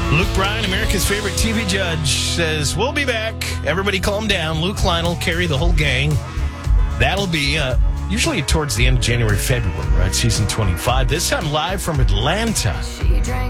Luke Bryan, America's favorite TV judge, says, we'll be back. Everybody calm down. Luke Klein will carry the whole gang. That'll be usually towards the end of January, February, right? Season 25. This time live from Atlanta.